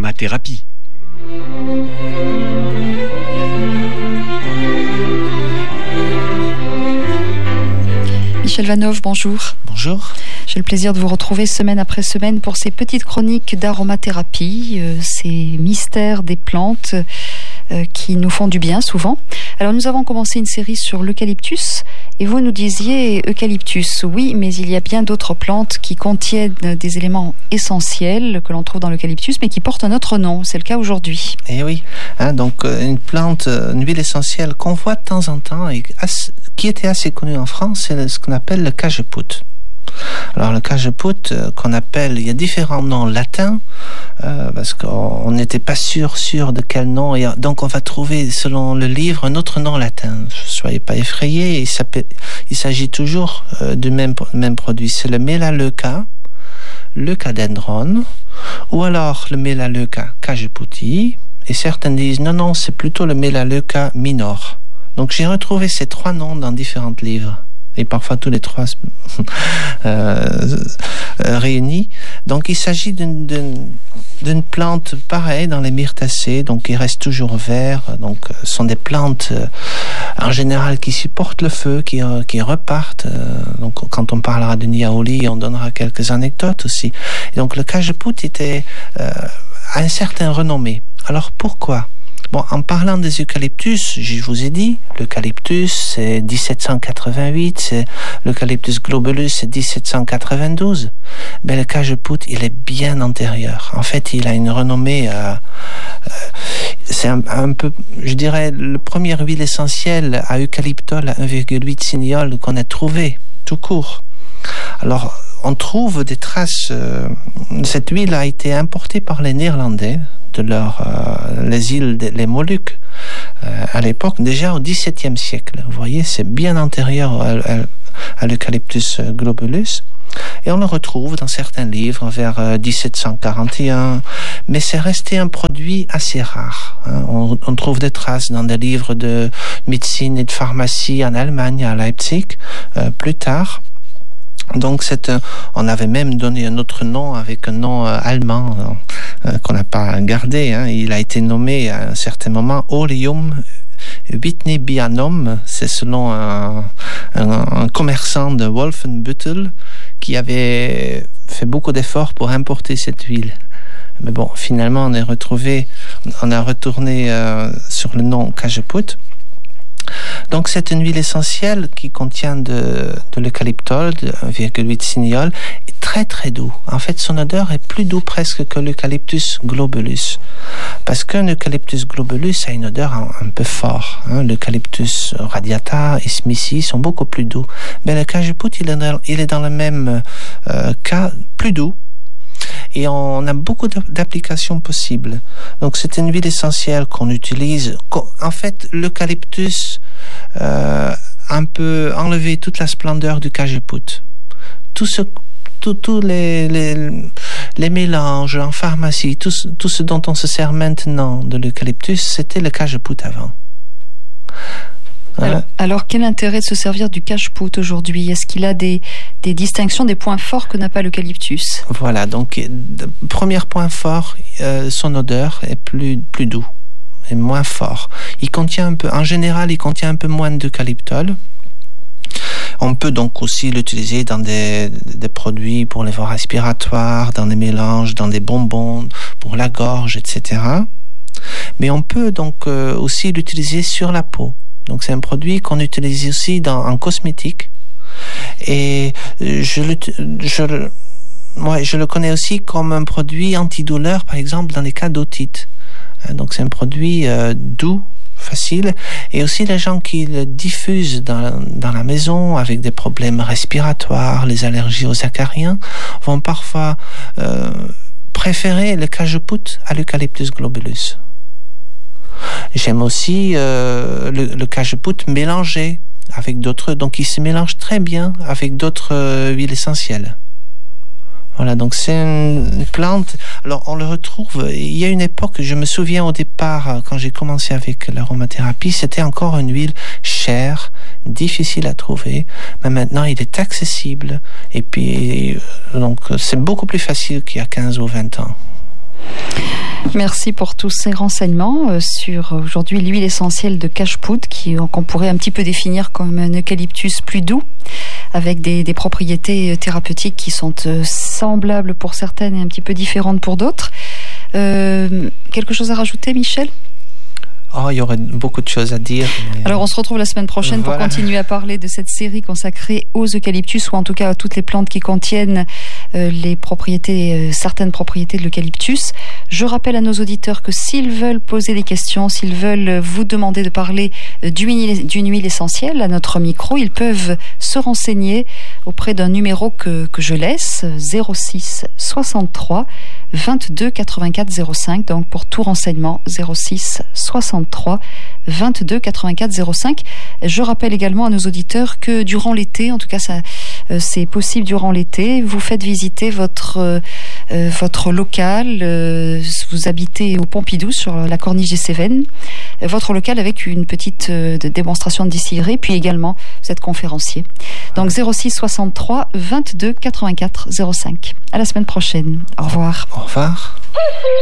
d'aromathérapie. Michel Vanov, bonjour. Bonjour. J'ai le plaisir de vous retrouver semaine après semaine pour ces petites chroniques d'aromathérapie, ces mystères des plantes qui nous font du bien souvent. Alors nous avons commencé une série sur l'eucalyptus et vous nous disiez eucalyptus, oui, mais il y a bien d'autres plantes qui contiennent des éléments essentiels que l'on trouve dans l'eucalyptus mais qui portent un autre nom. C'est le cas aujourd'hui. Eh oui, donc une plante, une huile essentielle qu'on voit de temps en temps et qui était assez connue en France, c'est ce qu'on appelle le cajeput. Alors le cajeput qu'on appelle, il y a différents noms latins parce qu'on n'était pas sûr de quel nom, et donc on va trouver selon le livre un autre nom latin. Ne soyez pas effrayés, il s'agit toujours du même produit. C'est le Melaleuca, leucadendron, ou alors le Melaleuca cajeputii, et certains disent non, c'est plutôt le Melaleuca minor. Donc j'ai retrouvé ces trois noms dans différents livres. Et parfois tous les trois réunis. Donc il s'agit d'une plante pareille dans les myrtacées, donc qui reste toujours vert. Donc ce sont des plantes en général qui supportent le feu, qui repartent. Donc quand on parlera de niaouli, on donnera quelques anecdotes aussi. Et donc le cajeput était à un certain renommée. Alors pourquoi ? Bon, en parlant des eucalyptus, je vous ai dit, l'eucalyptus c'est 1788, c'est l'eucalyptus globulus c'est 1792. Mais le cajeput, il est bien antérieur. En fait, il a une renommée, c'est un peu, je dirais, le premier huile essentielle à eucalyptol à 1,8 signol qu'on a trouvé, tout court. Alors, on trouve des traces, cette huile a été importée par les Néerlandais, les îles les Moluques à l'époque, déjà au XVIIe siècle. Vous voyez, c'est bien antérieur à l'eucalyptus globulus. Et on le retrouve dans certains livres vers 1741, mais c'est resté un produit assez rare. On trouve des traces dans des livres de médecine et de pharmacie en Allemagne, à Leipzig, plus tard. Donc on avait même donné un autre nom avec un nom allemand qu'on n'a pas gardé. Il a été nommé à un certain moment Oleum Witnebianum. C'est selon un commerçant de Wolfenbüttel qui avait fait beaucoup d'efforts pour importer cette huile. Mais bon, finalement on a retourné sur le nom cajeput. Donc c'est une huile essentielle qui contient de l'eucalyptol, de 1,8 signol, et très très doux. En fait, son odeur est plus doux presque que l'eucalyptus globulus. Parce qu'un eucalyptus globulus a une odeur un peu forte. L'eucalyptus radiata et smithi sont beaucoup plus doux. Mais le cajeput, il est dans le même cas, plus doux. Et on a beaucoup d'applications possibles. Donc c'est une huile essentielle qu'on utilise. En fait, l'eucalyptus un peu enlevé toute la splendeur du cajeput. Tous les mélanges en pharmacie, tout ce dont on se sert maintenant de l'eucalyptus, c'était le cajeput avant. Alors, quel intérêt de se servir du cajeput aujourd'hui ? Est-ce qu'il a des distinctions, des points forts que n'a pas l'eucalyptus ? Voilà, donc premier point fort, son odeur est plus doux et moins fort. En général, il contient un peu moins d'eucalyptol. On peut donc aussi l'utiliser dans des produits pour les voies respiratoires, dans des mélanges, dans des bonbons, pour la gorge, etc. Mais on peut donc aussi l'utiliser sur la peau. Donc c'est un produit qu'on utilise aussi en cosmétique. Et je le connais aussi comme un produit antidouleur, par exemple dans les cas d'otite. Donc c'est un produit doux, facile. Et aussi les gens qui le diffusent dans la maison avec des problèmes respiratoires, les allergies aux acariens, vont parfois préférer le cajeput à l'eucalyptus globulus. J'aime aussi le cajeput mélangé avec d'autres, donc il se mélange très bien avec d'autres huiles essentielles. Voilà, donc c'est une plante. Alors on le retrouve. Il y a une époque, je me souviens au départ, quand j'ai commencé avec l'aromathérapie, c'était encore une huile chère, difficile à trouver. Mais maintenant, il est accessible. Et puis, donc, c'est beaucoup plus facile qu'il y a 15 ou 20 ans. Merci pour tous ces renseignements sur aujourd'hui l'huile essentielle de cache-poudre qu'on pourrait un petit peu définir comme un eucalyptus plus doux, avec des propriétés thérapeutiques qui sont semblables pour certaines et un petit peu différentes pour d'autres. Quelque chose à rajouter, Michel ? Oh, il y aurait beaucoup de choses à dire. Mais... Alors, on se retrouve la semaine prochaine pour continuer à parler de cette série consacrée aux eucalyptus, ou en tout cas à toutes les plantes qui contiennent les propriétés, certaines propriétés de l'eucalyptus. Je rappelle à nos auditeurs que s'ils veulent poser des questions, s'ils veulent vous demander de parler d'une huile essentielle à notre micro, ils peuvent se renseigner auprès d'un numéro que je laisse, 06 63 22 84 05. Donc, pour tout renseignement, 06 63 22 84 05. Je rappelle également à nos auditeurs que durant l'été, en tout cas c'est possible durant l'été, vous faites visiter votre local, vous habitez au Pompidou sur la corniche des Cévennes, votre local avec une petite démonstration de distillerie, puis également vous êtes conférencier. Donc 06 63 22 84 05. À la semaine prochaine. Au revoir. Au revoir.